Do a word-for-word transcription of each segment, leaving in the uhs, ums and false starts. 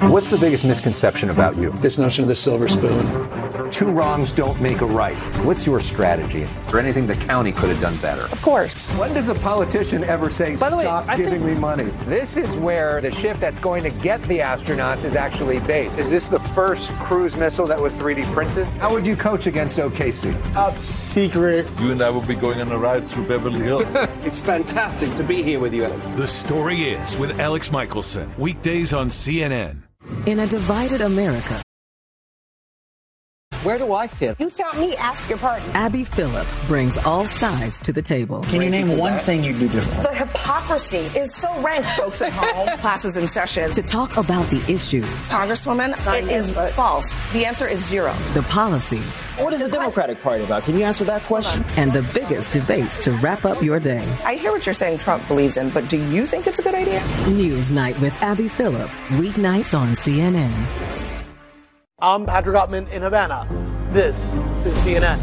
What's the biggest misconception about you? This notion of the silver spoon. Two wrongs don't make a right. What's your strategy? Or anything the county could have done better? Of course. When does a politician ever say, By the way, stop I giving think me money? This is where the ship that's going to get the astronauts is actually based. Is this the first cruise missile that was three D printed? How would you coach against O K C? Top secret. You and I will be going on a ride through Beverly Hills. It's fantastic to be here with you, Alex. The Story Is with Alex Michelson. Weekdays on C N N. In a divided America, where do I fit? You tell me, ask your partner. Abby Phillip brings all sides to the table. Can you name one thing you do different? The hypocrisy is so rank, folks at home. Classes in session. To talk about the issues. Congresswoman, it is false. The answer is zero. The policies. What is the Democratic Party about? Can you answer that question? And the biggest debates to wrap up your day. I hear what you're saying Trump believes in, but do you think it's a good idea? News Night with Abby Phillip. Weeknights on C N N. I'm Patrick Ottman in Havana. This is C N N.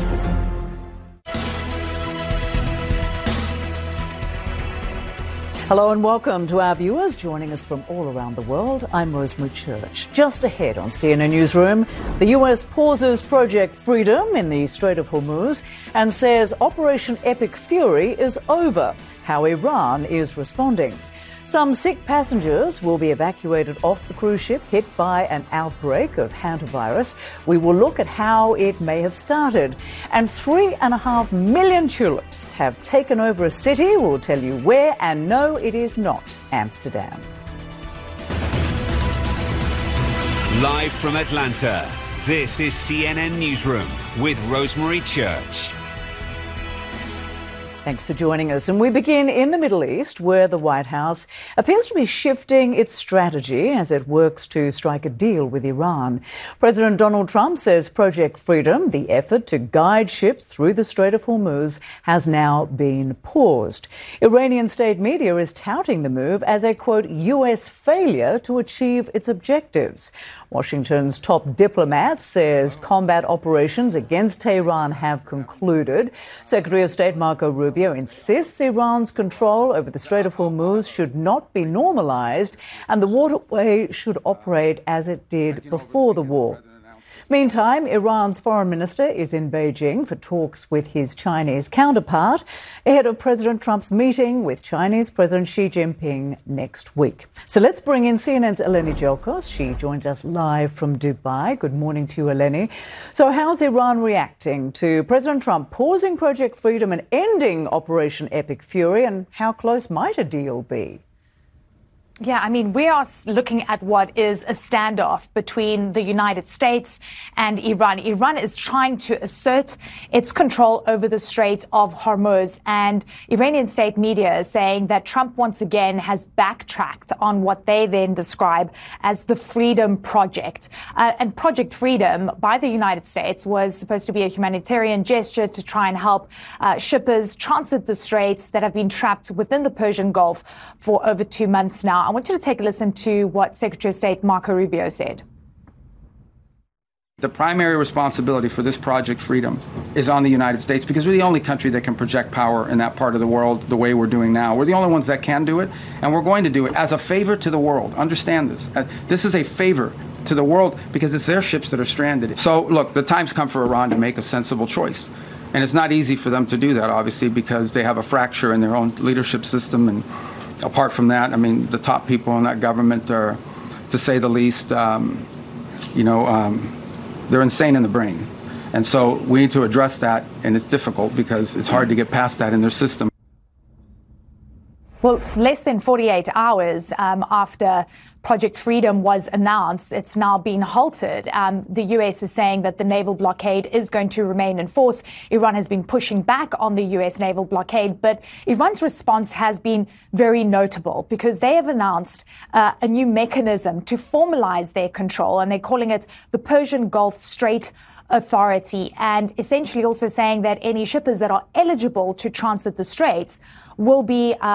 Hello and welcome to our viewers joining us from all around the world. I'm Rosemary Church. Just ahead on C N N Newsroom, the U S pauses Project Freedom in the Strait of Hormuz and says Operation Epic Fury is over. How Iran is responding. Some sick passengers will be evacuated off the cruise ship hit by an outbreak of hantavirus. We will look at how it may have started. And three and a half million tulips have taken over a city. We'll tell you where, and no, it is not Amsterdam. Live from Atlanta, this is C N N Newsroom with Rosemary Church. Thanks for joining us. And we begin in the Middle East, where the White House appears to be shifting its strategy as it works to strike a deal with Iran. President Donald Trump says Project Freedom, the effort to guide ships through the Strait of Hormuz, has now been paused. Iranian state media is touting the move as a, quote, U S failure to achieve its objectives. Washington's top diplomat says combat operations against Tehran have concluded. Secretary of State Marco Rubio insists Iran's control over the Strait of Hormuz should not be normalized and the waterway should operate as it did before the war. Meantime, Iran's foreign minister is in Beijing for talks with his Chinese counterpart ahead of President Trump's meeting with Chinese President Xi Jinping next week. So let's bring in C N N's Eleni Gelkos. She joins us live from Dubai. Good morning to you, Eleni. So how's Iran reacting to President Trump pausing Project Freedom and ending Operation Epic Fury, and how close might a deal be? Yeah, I mean, we are looking at what is a standoff between the United States and Iran. Iran is trying to assert its control over the Strait of Hormuz, and Iranian state media is saying that Trump once again has backtracked on what they then describe as the Freedom Project. Uh, and Project Freedom by the United States was supposed to be a humanitarian gesture to try and help uh, shippers transit the straits that have been trapped within the Persian Gulf for over two months now. I want you to take a listen to what Secretary of State Marco Rubio said. The primary responsibility for this Project Freedom is on the United States because we're the only country that can project power in that part of the world the way we're doing now. We're the only ones that can do it, and we're going to do it as a favor to the world. Understand this. Uh, this is a favor to the world because it's their ships that are stranded. So, look, the time's come for Iran to make a sensible choice. And it's not easy for them to do that, obviously, because they have a fracture in their own leadership system. And apart from that, I mean, the top people in that government are, to say the least, um, you know, um, they're insane in the brain. And so we need to address that, and it's difficult because it's hard to get past that in their system. Well, less than forty-eight hours um, after Project Freedom was announced, it's now been halted. Um, the U S is saying that the naval blockade is going to remain in force. Iran has been pushing back on the U S naval blockade, but Iran's response has been very notable because they have announced uh, a new mechanism to formalize their control, and they're calling it the Persian Gulf Strait Authority, and essentially also saying that any shippers that are eligible to transit the straits will be uh,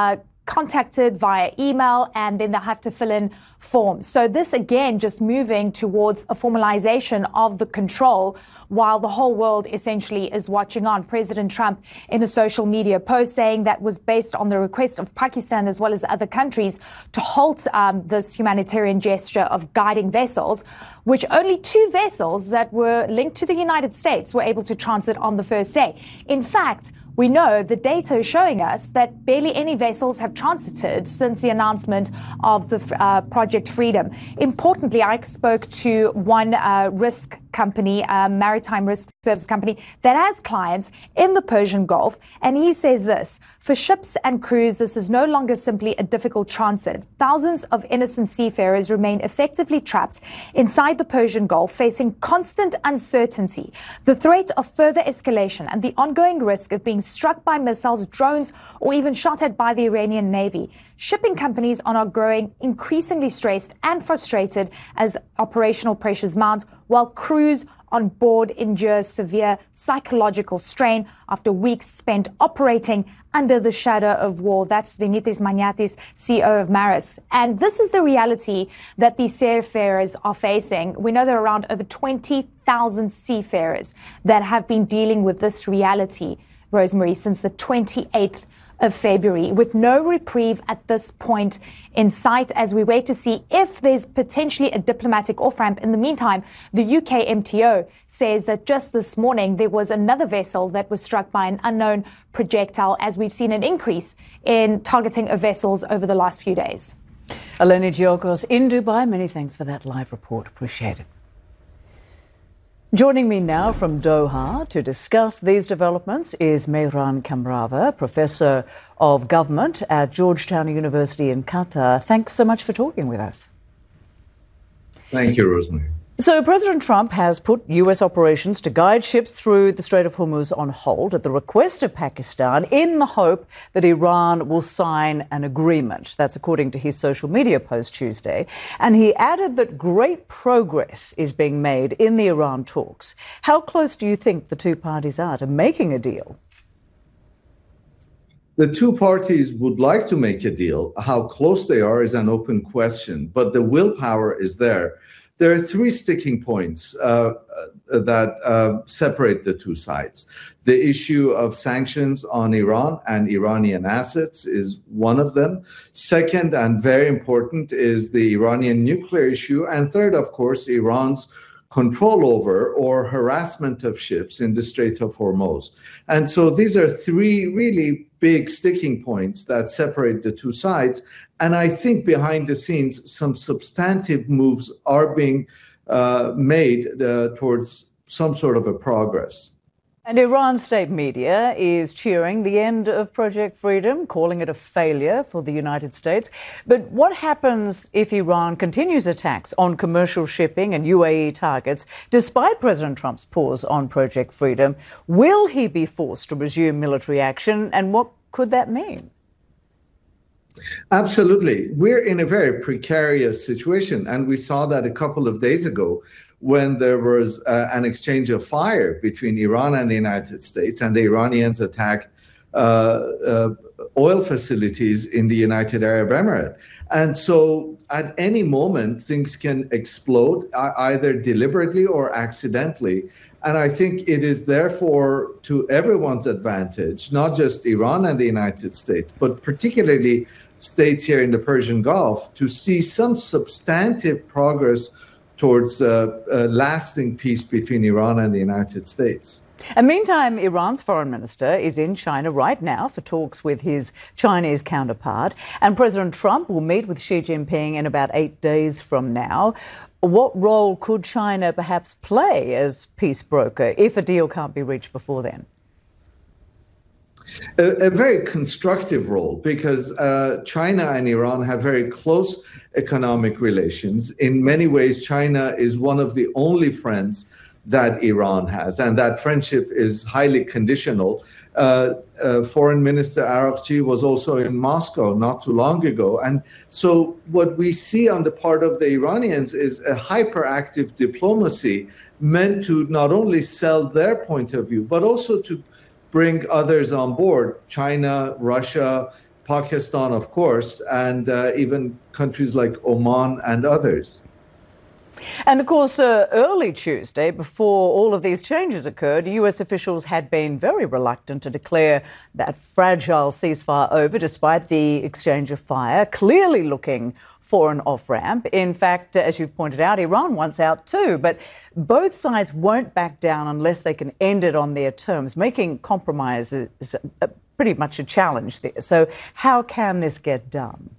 contacted via email, and then they'll have to fill in forms. So this, again, just moving towards a formalization of the control while the whole world essentially is watching on. President Trump in a social media post saying that was based on the request of Pakistan as well as other countries to halt um, this humanitarian gesture of guiding vessels, which only two vessels that were linked to the United States were able to transit on the first day. In fact, we know the data is showing us that barely any vessels have transited since the announcement of the uh, Project Freedom. Importantly, I spoke to one uh, risk company, a maritime risk service company that has clients in the Persian Gulf, and he says this: for ships and crews, this is no longer simply a difficult transit. Thousands of innocent seafarers remain effectively trapped inside the Persian Gulf, facing constant uncertainty, the threat of further escalation, and the ongoing risk of being struck by missiles, drones, or even shot at by the Iranian Navy. Shipping companies are now growing increasingly stressed and frustrated as operational pressures mount, while crews on board endure severe psychological strain after weeks spent operating under the shadow of war. That's Dimitris Maniatis, C E O of Maris. And this is the reality that these seafarers are facing. We know there are around over twenty thousand seafarers that have been dealing with this reality, Rosemary, since the twenty-eighth of February, with no reprieve at this point in sight as we wait to see if there's potentially a diplomatic off-ramp. In the meantime, the U K M T O says that just this morning there was another vessel that was struck by an unknown projectile, as we've seen an increase in targeting of vessels over the last few days. Eleni Giokos in Dubai, many thanks for that live report. Appreciate it. Joining me now from Doha to discuss these developments is Mehran Kamrava, Professor of Government at Georgetown University in Qatar. Thanks so much for talking with us. Thank you, Rosemary. So President Trump has put U S operations to guide ships through the Strait of Hormuz on hold at the request of Pakistan in the hope that Iran will sign an agreement. That's according to his social media post Tuesday. And he added that great progress is being made in the Iran talks. How close do you think the two parties are to making a deal? The two parties would like to make a deal. How close they are is an open question, but the willpower is there. There are three sticking points uh, that uh, separate the two sides. The issue of sanctions on Iran and Iranian assets is one of them. Second, and very important, is the Iranian nuclear issue. And third, of course, Iran's control over or harassment of ships in the Strait of Hormuz. And so these are three really big sticking points that separate the two sides. And I think behind the scenes, some substantive moves are being uh, made uh, towards some sort of a progress. And Iran state media is cheering the end of Project Freedom, calling it a failure for the United States. But what happens if Iran continues attacks on commercial shipping and U A E targets, despite President Trump's pause on Project Freedom? Will he be forced to resume military action, and what could that mean? Absolutely. We're in a very precarious situation, and we saw that a couple of days ago when there was uh, an exchange of fire between Iran and the United States, and the Iranians attacked uh, uh, oil facilities in the United Arab Emirates. And so at any moment, things can explode, uh, either deliberately or accidentally. And I think it is therefore to everyone's advantage, not just Iran and the United States, but particularly states here in the Persian Gulf, to see some substantive progress towards uh, uh, lasting peace between Iran and the United States. And meantime, Iran's foreign minister is in China right now for talks with his Chinese counterpart. And President Trump will meet with Xi Jinping in about eight days from now. What role could China perhaps play as peace broker if a deal can't be reached before then? A, a very constructive role, because uh, China and Iran have very close economic relations. In many ways, China is one of the only friends that Iran has, and that friendship is highly conditional. Uh, uh, Foreign Minister Araghchi was also in Moscow not too long ago. And so what we see on the part of the Iranians is a hyperactive diplomacy meant to not only sell their point of view, but also to bring others on board, China, Russia, Pakistan, of course, and uh, even countries like Oman and others. And of course, uh, early Tuesday, before all of these changes occurred, U S officials had been very reluctant to declare that fragile ceasefire over, despite the exchange of fire, clearly looking for an off-ramp. In fact, as you've pointed out, Iran wants out too, but both sides won't back down unless they can end it on their terms. Making compromise is pretty much a challenge there. So how can this get done?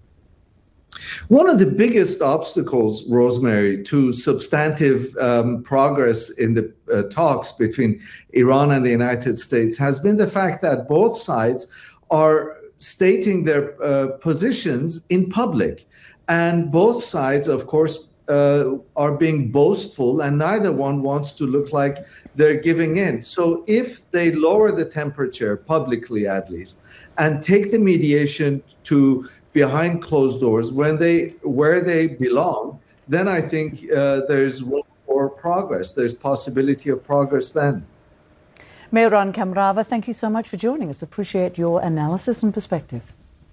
One of the biggest obstacles, Rosemary, to substantive um, progress in the uh, talks between Iran and the United States has been the fact that both sides are stating their uh, positions in public. And both sides, of course, uh, are being boastful, and neither one wants to look like they're giving in. So if they lower the temperature, publicly at least, and take the mediation to behind closed doors, when they where they belong, then I think uh, there's room for progress. There's possibility of progress then. Mehran Kamrava, thank you so much for joining us. Appreciate your analysis and perspective.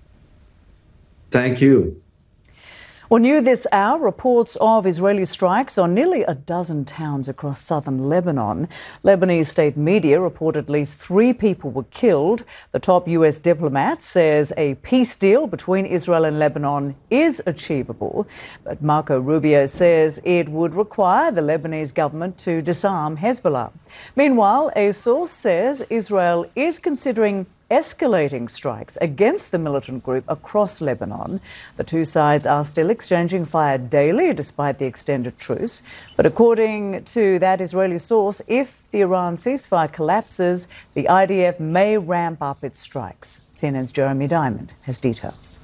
Thank you. Well, new this hour, reports of Israeli strikes on nearly a dozen towns across southern Lebanon. Lebanese state media report at least three people were killed. The top U S diplomat says a peace deal between Israel and Lebanon is achievable. But Marco Rubio says it would require the Lebanese government to disarm Hezbollah. Meanwhile, a source says Israel is considering escalating strikes against the militant group across Lebanon. The two sides are still exchanging fire daily despite the extended truce. But according to that Israeli source, if the Iran ceasefire collapses, the I D F may ramp up its strikes. C N N's Jeremy Diamond has details.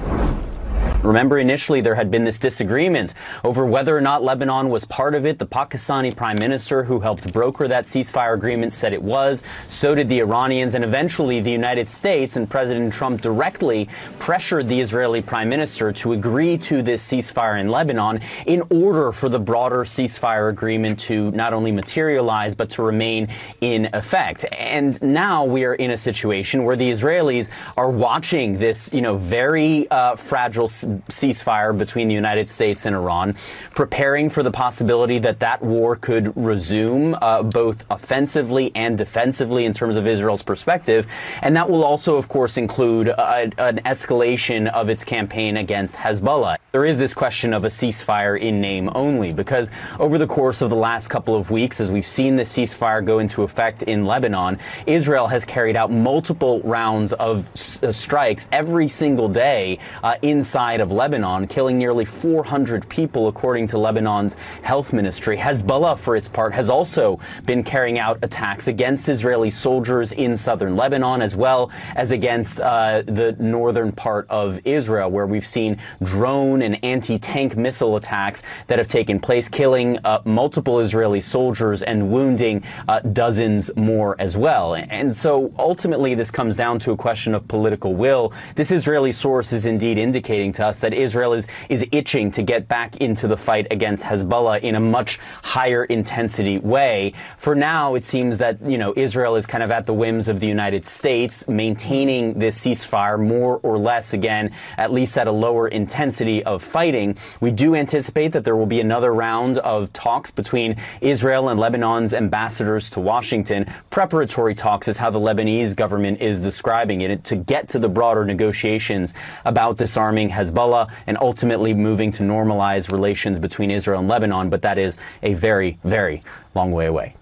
Remember, initially there had been this disagreement over whether or not Lebanon was part of it. The Pakistani prime minister who helped broker that ceasefire agreement said it was. So did the Iranians. And eventually the United States and President Trump directly pressured the Israeli prime minister to agree to this ceasefire in Lebanon in order for the broader ceasefire agreement to not only materialize, but to remain in effect. And now we are in a situation where the Israelis are watching this, you know, very uh, fragile ceasefire between the United States and Iran, preparing for the possibility that that war could resume uh, both offensively and defensively in terms of Israel's perspective. And that will also, of course, include a, an escalation of its campaign against Hezbollah. There is this question of a ceasefire in name only, because over the course of the last couple of weeks, as we've seen the ceasefire go into effect in Lebanon, Israel has carried out multiple rounds of uh, strikes every single day uh, inside of Lebanon, killing nearly four hundred people, according to Lebanon's health ministry. Hezbollah, for its part, has also been carrying out attacks against Israeli soldiers in southern Lebanon, as well as against uh, the northern part of Israel, where we've seen drone and anti-tank missile attacks that have taken place, killing uh, multiple Israeli soldiers and wounding uh, dozens more as well. And so ultimately this comes down to a question of political will. This Israeli source is indeed indicating to us that Israel is, is itching to get back into the fight against Hezbollah in a much higher intensity way. For now, it seems that, you know, Israel is kind of at the whims of the United States, maintaining this ceasefire more or less, again, at least at a lower intensity of fighting. We do anticipate that there will be another round of talks between Israel and Lebanon's ambassadors to Washington. Preparatory talks is how the Lebanese government is describing it, to get to the broader negotiations about disarming Hezbollah and ultimately moving to normalize relations between Israel and Lebanon. But that is a very, very long way away.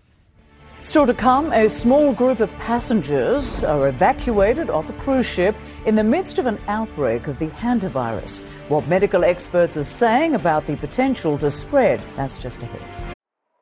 Still to come, a small group of passengers are evacuated off a cruise ship in the midst of an outbreak of the hantavirus. What medical experts are saying about the potential to spread, that's just ahead.